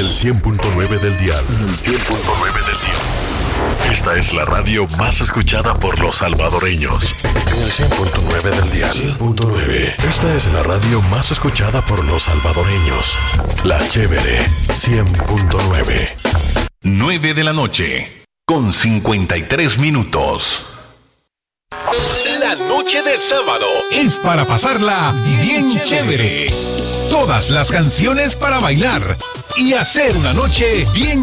el 100.9 del dial. Esta es la radio más escuchada por los salvadoreños. En el 100.9 del dial. 100.9. Esta es la radio más escuchada por los salvadoreños. La Chévere 100.9. 9 de la noche, con 53 minutos. La noche del sábado Es para pasarla bien chévere. Todas las canciones para bailar y hacer una noche bien